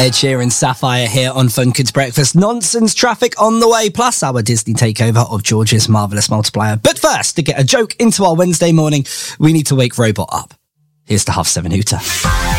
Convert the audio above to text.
Ed Sheeran, Sapphire here on Fun Kids Breakfast. Nonsense traffic on the way, plus our Disney takeover of George's Marvellous Multiplier. But first, to get a joke into our Wednesday morning, we need to wake Robot up. Here's the 7:30 Hooter.